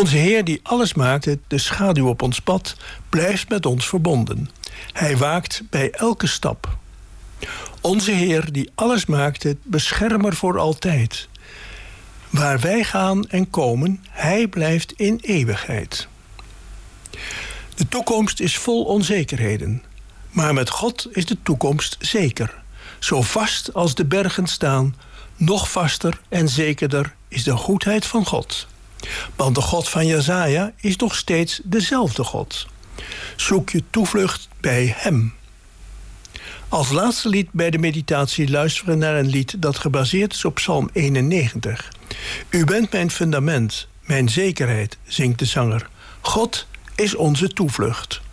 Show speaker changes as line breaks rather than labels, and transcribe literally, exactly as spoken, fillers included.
Onze Heer die alles maakte, de schaduw op ons pad, blijft met ons verbonden. Hij waakt bij elke stap. Onze Heer die alles maakte, beschermer voor altijd. Waar wij gaan en komen, hij blijft in eeuwigheid. De toekomst is vol onzekerheden. Maar met God is de toekomst zeker. Zo vast als de bergen staan, nog vaster en zekerder is de goedheid van God. Want de God van Jesaja is nog steeds dezelfde God. Zoek je toevlucht bij hem. Als laatste lied bij de meditatie luisteren naar een lied dat gebaseerd is op Psalm eenennegentig. U bent mijn fundament, mijn zekerheid, zingt de zanger. God is onze toevlucht.